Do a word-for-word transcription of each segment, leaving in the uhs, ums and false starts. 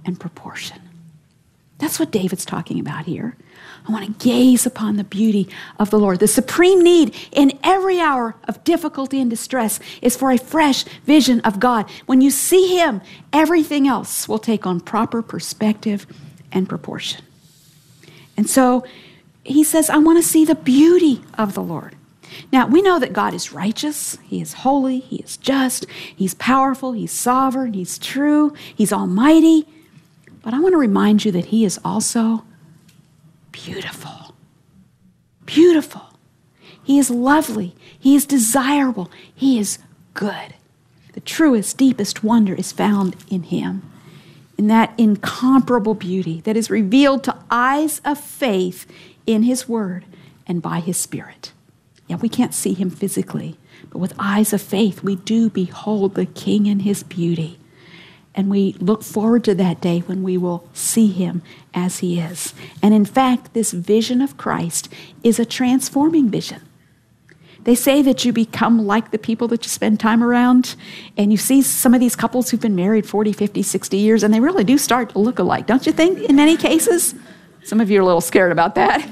and proportion. That's what David's talking about here. I want to gaze upon the beauty of the Lord. The supreme need in every hour of difficulty and distress is for a fresh vision of God. When you see him, everything else will take on proper perspective and proportion. And so he says, I want to see the beauty of the Lord. Now, we know that God is righteous, he is holy, he is just, he's powerful, he's sovereign, he's true, he's almighty. But I want to remind you that he is also beautiful. Beautiful. He is lovely. He is desirable. He is good. The truest, deepest wonder is found in him, in that incomparable beauty that is revealed to eyes of faith in his word and by his Spirit. Yeah, we can't see him physically, but with eyes of faith, we do behold the King in his beauty. And we look forward to that day when we will see him as he is. And in fact, this vision of Christ is a transforming vision. They say that you become like the people that you spend time around. And you see some of these couples who've been married forty, fifty, sixty years, and they really do start to look alike, don't you think, in many cases? Some of you are a little scared about that.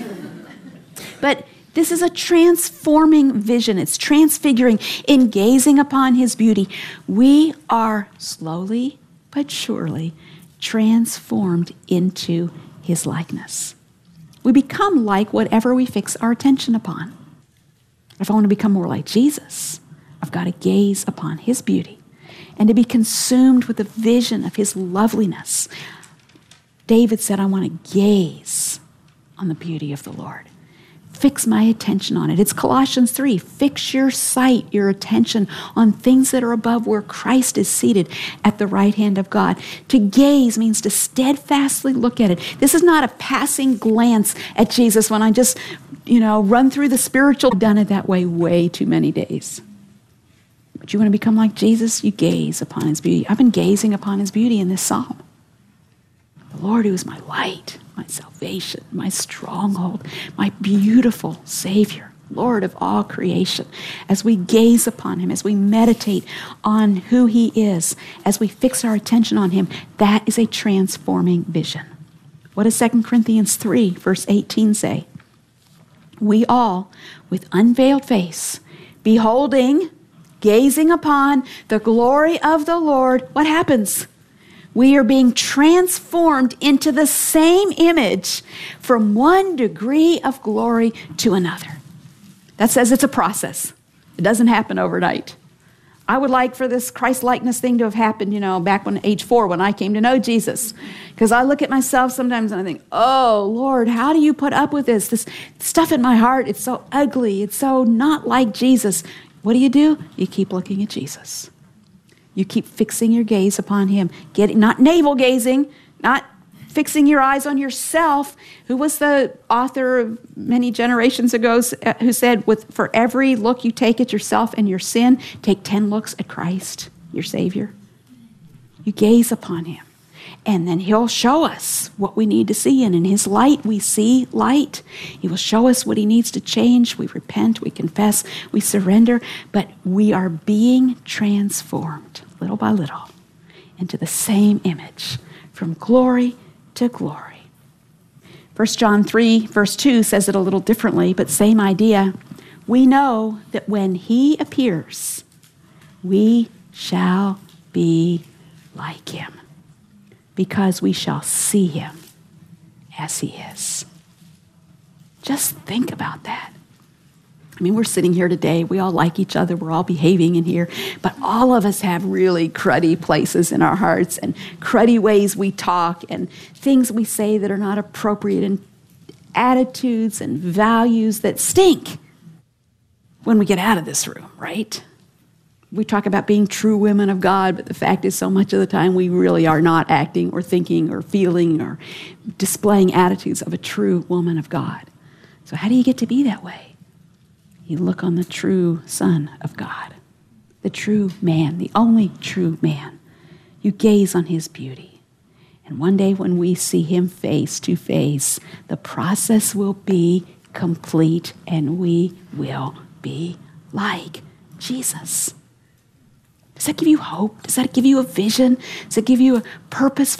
But this is a transforming vision. It's transfiguring. In gazing upon his beauty, we are slowly but surely transformed into his likeness. We become like whatever we fix our attention upon. If I want to become more like Jesus, I've got to gaze upon his beauty and to be consumed with the vision of his loveliness. David said, I want to gaze on the beauty of the Lord. Fix my attention on it. It's Colossians three. Fix your sight, your attention on things that are above where Christ is seated at the right hand of God. To gaze means to steadfastly look at it. This is not a passing glance at Jesus when I just, you know, run through the spiritual. I've done it that way way too many days. But you want to become like Jesus? You gaze upon his beauty. I've been gazing upon his beauty in this psalm. The Lord who is my light, my salvation, my stronghold, my beautiful Savior, Lord of all creation. As we gaze upon him, as we meditate on who he is, as we fix our attention on him, that is a transforming vision. What does Second Corinthians three, verse eighteen say? We all, with unveiled face, beholding, gazing upon the glory of the Lord, what happens? We are being transformed into the same image from one degree of glory to another. That says it's a process. It doesn't happen overnight. I would like for this Christ-likeness thing to have happened, you know, back when age four, when I came to know Jesus. Because I look at myself sometimes and I think, oh, Lord, how do you put up with this? This stuff in my heart, it's so ugly. It's so not like Jesus. What do you do? You keep looking at Jesus. You keep fixing your gaze upon him. Getting, not navel gazing, not fixing your eyes on yourself. Who was the author of many generations ago who said, "With for every look you take at yourself and your sin, take ten looks at Christ, your Savior." You gaze upon him. And then he'll show us what we need to see. And in his light, we see light. He will show us what he needs to change. We repent, we confess, we surrender. But we are being transformed little by little into the same image from glory to glory. First John three, verse two says it a little differently, but same idea. We know that when he appears, we shall be like him, because we shall see him as he is. Just think about that. I mean, we're sitting here today. We all like each other. We're all behaving in here. But all of us have really cruddy places in our hearts and cruddy ways we talk and things we say that are not appropriate and attitudes and values that stink when we get out of this room, right? We talk about being true women of God, but the fact is so much of the time we really are not acting or thinking or feeling or displaying attitudes of a true woman of God. So how do you get to be that way? You look on the true Son of God, the true man, the only true man. You gaze on his beauty. And one day when we see him face to face, the process will be complete and we will be like Jesus. Does that give you hope? Does that give you a vision? Does it give you a purpose